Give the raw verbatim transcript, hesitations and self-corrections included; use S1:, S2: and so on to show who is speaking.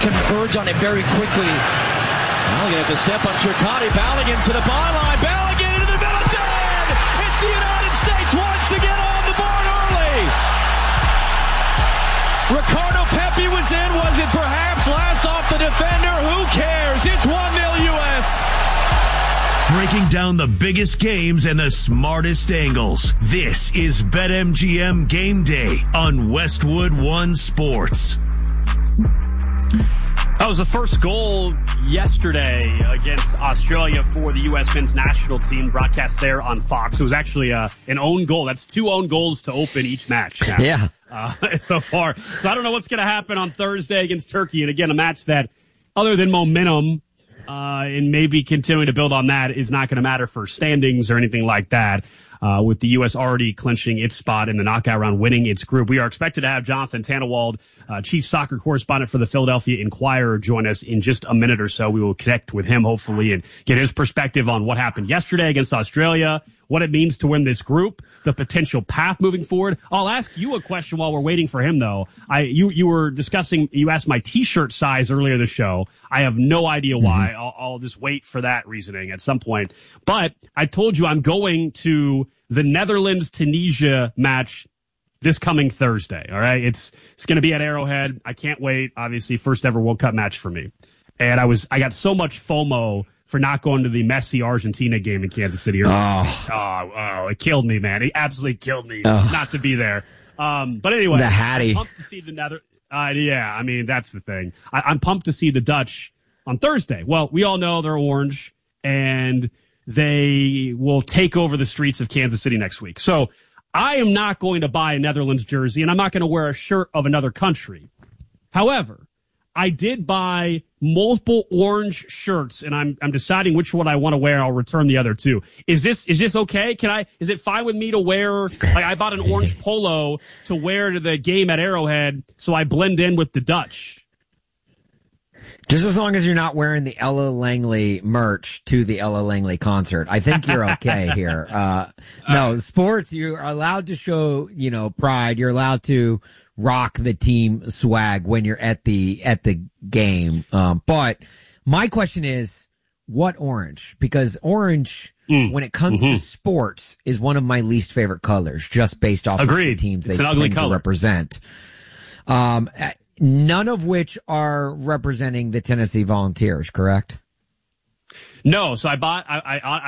S1: converge on it very quickly.
S2: Balogun has a step on Shirkati. Balogun to the byline. Balogun into the middle. Dead! It's the United States once again on the board early. Ricardo Pepi was in. Was it perhaps last off the defender? Who cares? It's one nil U S.
S3: Breaking down the biggest games and the smartest angles. This is BetMGM Game Day on Westwood One Sports.
S4: That was the first goal yesterday against Australia for the U S men's national team, broadcast there on Fox. It was actually uh, an own goal. That's two own goals to open each match now,
S5: yeah.
S4: uh, so far. So I don't know what's going to happen on Thursday against Turkey. And again, a match that, other than momentum, Uh, and maybe continuing to build on that, is not going to matter for standings or anything like that. Uh, with the U S already clinching its spot in the knockout round, winning its group. We are expected to have Jonathan Tannenwald, uh, chief soccer correspondent for the Philadelphia Inquirer, join us in just a minute or so. We will connect with him, hopefully, and get his perspective on what happened yesterday against Australia, what it means to win this group, the potential path moving forward. I'll ask you a question while we're waiting for him, though. I you you were discussing, you asked my T-shirt size earlier in the show. I have no idea why. Mm-hmm. I'll, I'll just wait for that reasoning at some point. But I told you I'm going to the Netherlands-Tunisia match this coming Thursday, all right? It's it's going to be at Arrowhead. I can't wait. Obviously, first ever World Cup match for me. And I was I got so much FOMO for not going to the Messi-Argentina game in Kansas City.
S5: Oh.
S4: oh, oh, it killed me, man. It absolutely killed me
S5: oh.
S4: not to be there. Um, but anyway,
S5: the Hattie.
S4: I'm pumped to see the Nether. Uh, yeah, I mean, that's the thing. I, I'm pumped to see the Dutch on Thursday. Well, we all know they're orange, and they will take over the streets of Kansas City next week. So I am not going to buy a Netherlands jersey, and I'm not going to wear a shirt of another country. However, I did buy multiple orange shirts, and I'm I'm deciding which one I want to wear. I'll return the other two. Is this is this okay? Can I? Is it fine with me to wear? Like, I bought an orange polo to wear to the game at Arrowhead, so I blend in with the Dutch.
S5: Just as long as you're not wearing the Ella Langley merch to the Ella Langley concert, I think you're okay here. Uh, no, sports, you're allowed to show, you know, pride. You're allowed to rock the team swag when you're at the, at the game. Um, but my question is, what orange? Because orange, mm. when it comes mm-hmm. to sports, is one of my least favorite colors, just based off
S4: Agreed.
S5: of the teams they
S4: it's an ugly
S5: tend
S4: color.
S5: to represent. Um, None of which are representing the Tennessee Volunteers, correct?
S4: No, so I bought, I, I,